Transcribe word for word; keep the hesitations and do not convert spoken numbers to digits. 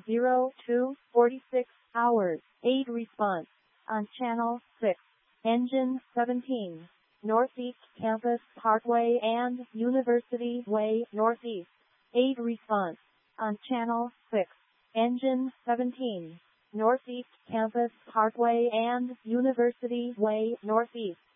zero two forty-six hours. Aid response on Channel six. Engine seventeen. Northeast Campus Parkway and University Way Northeast. Aid response on Channel six. Engine seventeen. Northeast Campus Parkway and University Way Northeast.